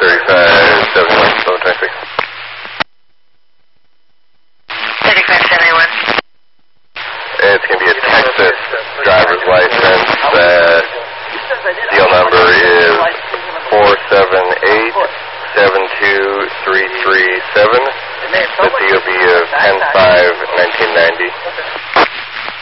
3571. It's going to be a Texas driver's license. Deal number is 478-72337. The DOB of 10-5-1990.